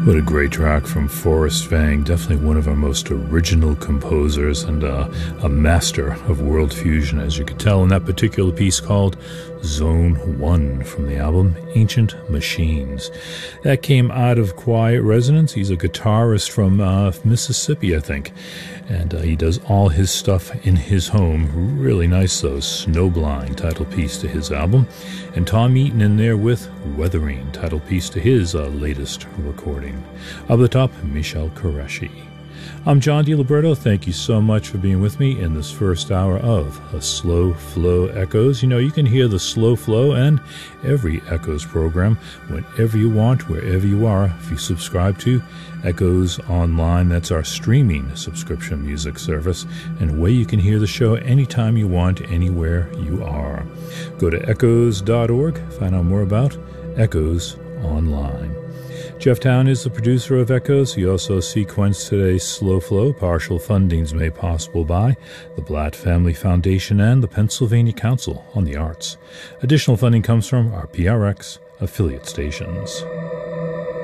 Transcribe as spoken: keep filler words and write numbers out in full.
What a great track from Forrest Vang, definitely one of our most original composers and uh, a master of world fusion, as you could tell in that particular piece called Zone one from the album Ancient Machines. That came out of Quiet Resonance. He's a guitarist from uh, Mississippi, I think, and uh, he does all his stuff in his home. Really nice, though. Snowblind, title piece to his album, and Tom Eaton in there with Weathering, title piece to his uh, latest recording. Up the top, Michel Qureshi. I'm John DiLiberto. Thank you so much for being with me in this first hour of A Slow Flow Echoes. You know, you can hear the Slow Flow and every Echoes program whenever you want, wherever you are, if you subscribe to Echoes Online. That's our streaming subscription music service, and a way you can hear the show anytime you want, anywhere you are. Go to echoes dot org, find out more about Echoes Online. Jeff Town is the producer of Echoes. He also sequenced today's Slow Flow. Partial fundings made possible by the Blatt Family Foundation and the Pennsylvania Council on the Arts. Additional funding comes from our P R X affiliate stations.